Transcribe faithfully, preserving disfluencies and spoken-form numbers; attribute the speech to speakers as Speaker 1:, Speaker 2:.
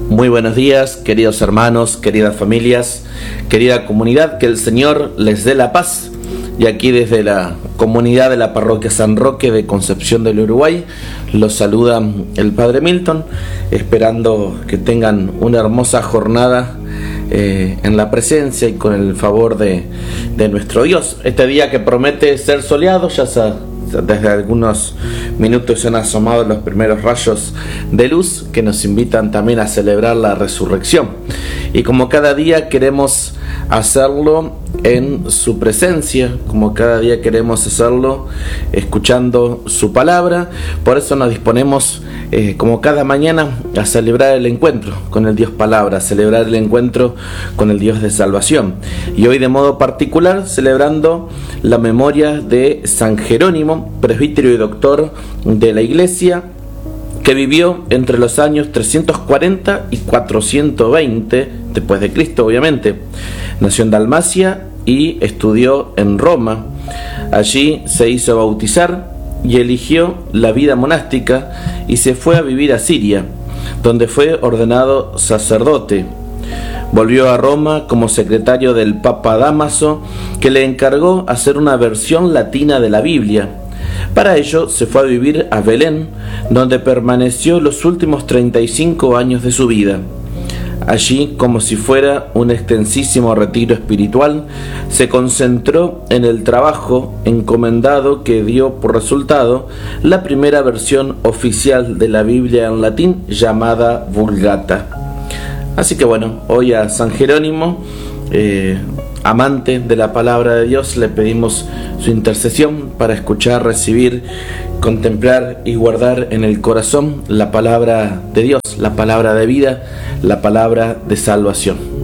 Speaker 1: Muy buenos días, queridos hermanos, queridas familias, querida comunidad, que el Señor les dé la paz. Y aquí desde la comunidad de la parroquia San Roque de Concepción del Uruguay, los saluda el Padre Milton, esperando que tengan una hermosa jornada eh, en la presencia y con el favor de, de nuestro Dios. Este día que promete ser soleado, ya se desde algunos minutos se han asomado los primeros rayos de luz que nos invitan también a celebrar la resurrección. Y como cada día queremos hacerlo en su presencia, como cada día queremos hacerlo escuchando su palabra, por eso nos disponemos eh, como cada mañana a celebrar el encuentro con el Dios Palabra, a celebrar el encuentro con el Dios de salvación. Y hoy de modo particular celebrando la memoria de San Jerónimo, presbítero y doctor de la Iglesia, que vivió entre los años trescientos cuarenta y cuatrocientos veinte después de Cristo, obviamente. Nació en Dalmacia y estudió en Roma. Allí se hizo bautizar y eligió la vida monástica y se fue a vivir a Siria, donde fue ordenado sacerdote. Volvió a Roma como secretario del Papa Dámaso, que le encargó hacer una versión latina de la Biblia. Para ello se fue a vivir a Belén, donde permaneció los últimos treinta y cinco años de su vida. Allí, como si fuera un extensísimo retiro espiritual, se concentró en el trabajo encomendado que dio por resultado la primera versión oficial de la Biblia en latín llamada Vulgata. Así que bueno, hoy a San Jerónimo, eh, amante de la palabra de Dios, le pedimos su intercesión para escuchar, recibir, contemplar y guardar en el corazón la palabra de Dios, la palabra de vida, la palabra de salvación.